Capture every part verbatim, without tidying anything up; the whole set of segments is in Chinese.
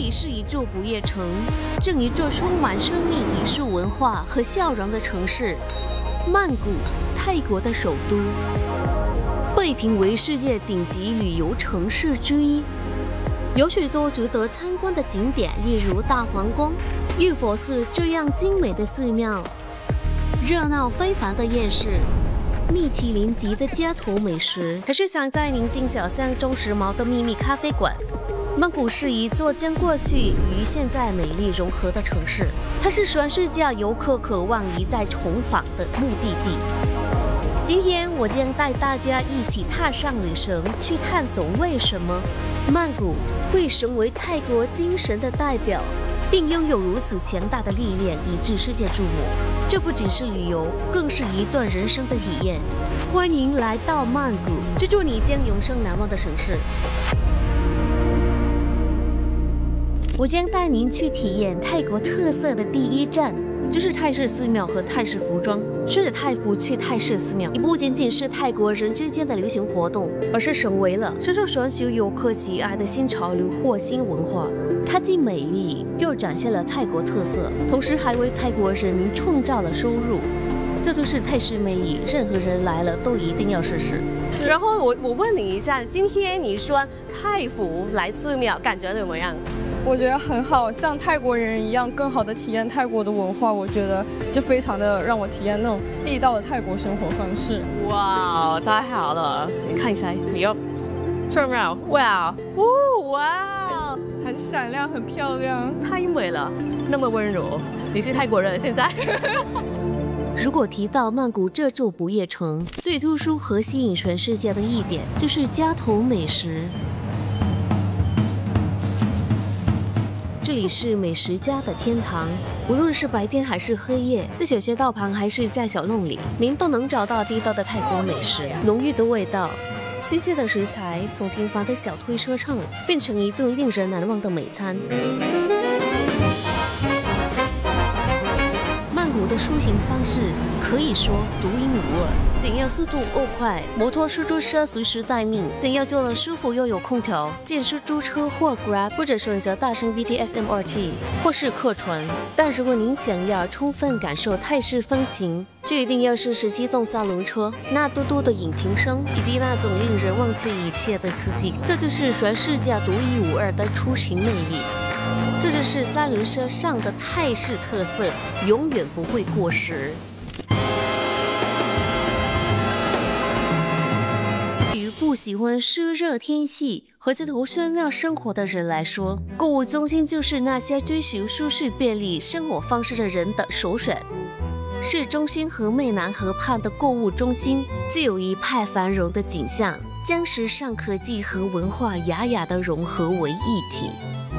里是一座不夜城，正一座充满生命、艺术文化和笑容的城市——曼谷，泰国的首都，被评为世界顶级旅游城市之一。有许多值得参观的景点，例如大皇宫、玉佛寺这样精美的寺庙，热闹非凡的夜市。 米其林级的街头美食，还是想在宁静小巷中时髦的秘密咖啡馆。曼谷是一座将过去与现在美丽融合的城市，它是全世界游客渴望一再重访的目的地。今天我将带大家一起踏上旅程，去探索为什么曼谷会成为泰国精神的代表，并拥有如此强大的力量，以致世界注目。 这不仅是旅游，更是一段人生的体验。欢迎来到曼谷，这座你将永生难忘的城市。我将带您去体验泰国特色的第一站，就是泰式寺庙和泰式服装。穿着泰服去泰式寺庙，已不仅仅是泰国人之间的流行活动，而是成为了深受全球游客喜爱的新潮流或新文化。 它既美丽又展现了泰国特色，同时还为泰国人民创造了收入。这就是泰式魅力，任何人来了都一定要试试。然后我我问你一下，今天你穿泰服来寺庙，感觉怎么样？ 我觉得很好，像泰国人一样，更好的体验泰国的文化。我觉得就非常的让我体验那种地道的泰国生活方式。 哇，太好了！你看一下，你要 turn around， 哇哦，哇！ 很闪亮，很漂亮， 太美了，那么温柔。你是泰国人，现在。如果提到曼谷这座不夜城，最突出和吸引全世界的一点就是街头美食。这里是美食家的天堂，无论是白天还是黑夜，在小街道旁还是在小弄里，您都能找到地道的泰国美食，浓郁的味道。 新鲜的食材从平凡的小推车上变成一顿令人难忘的美餐。曼谷的出行方式可以说独一无二。想要速度够快，摩托出租车随时待命；想要坐得舒服又有空调，见出租车或 Grab， 或者选择大乘 B T S M R T， 或是客船。但如果您想要充分感受泰式风情， 就一定要试试机动三轮车，那嘟嘟的引擎声，以及那种令人忘却一切的刺激，这就是全世界独一无二的出行魅力。这就是三轮车上的泰式特色，永远不会过时。对于不喜欢湿热天气和街头喧闹生活的人来说，购物中心就是那些追求舒适便利生活方式的人的首选。 市中心和湄南河畔的购物中心，具有一派繁荣的景象，将时尚科技和文化雅雅的融合为一体。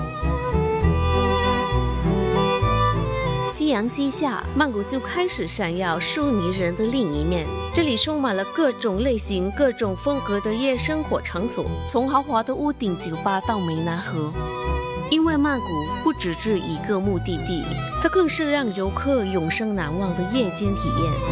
夕阳西下，曼谷就开始闪耀出迷人的另一面。这里充满了各种类型、各种风格的夜生活场所，从豪华的屋顶酒吧到湄南河。 因为曼谷不只是一个目的地，它更是让游客永生难忘的夜间体验。